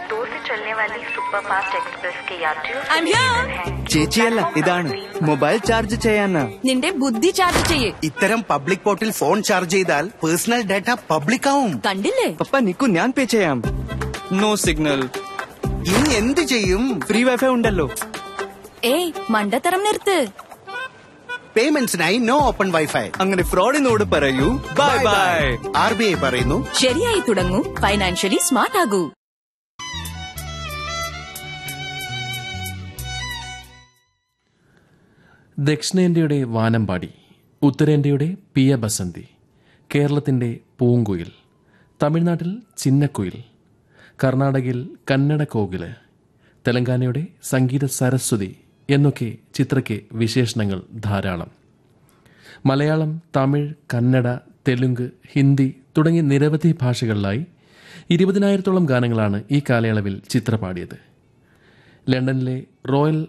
2 से चलने वाली सुपरफास्ट एक्सप्रेस के यात्रियों से I'm here. निवेदन है। ചേച്ചിയല്ല ഇതാണ് മൊബൈൽ ചാർജ് ചെയ്യാനാ. നിന്റെ ബുദ്ധി ചാർജ് ചെയ്യേ. ഇത്തരം പബ്ലിക് പോർട്ടിൽ ഫോൺ ചാർജ് ചെയ്താൽ പേഴ്സണൽ ഡാറ്റ പബ്ലിക് ആവും. കണ്ടില്ലേ? പപ്പ നിക്കു ഞാൻ പേ ചെയ്യാം. No signal. ഇനി എന്ത് ചെയ്യും? ഫ്രീ വൈഫൈ ഉണ്ടല്ലോ. ഏയ് മണ്ടത്തരം നിർത്ത്. പേയ്മെന്റ്സിനായി നോ ഓപ്പൺ വൈഫൈ. അങ്ങനെ ഫ്രോഡിനോട് പറയൂ ബൈ ബൈ. RBI പറയുന്നു ശരിയായി തുടങ്ങൂ, ഫൈനാൻഷ്യലി സ്മാർട്ട് ആകൂ. ദക്ഷിണേന്ത്യയുടെ വാനമ്പാടി, ഉത്തരേന്ത്യയുടെ പിയ ബസന്തി, കേരളത്തിൻ്റെ പൂങ്കുയിൽ, തമിഴ്നാട്ടിൽ ചിന്നക്കുയിൽ, കർണാടകയിൽ കന്നഡ കോകില്, തെലങ്കാനയുടെ സംഗീത സരസ്വതി എന്നൊക്കെ ചിത്രയ്ക്ക് വിശേഷണങ്ങൾ ധാരാളം. മലയാളം, തമിഴ്, കന്നഡ, തെലുങ്ക്, ഹിന്ദി തുടങ്ങി നിരവധി ഭാഷകളിലായി 20,000-ഓളം ഗാനങ്ങളാണ് ഈ കാലയളവിൽ ചിത്ര പാടിയത്. ലണ്ടനിലെ റോയൽ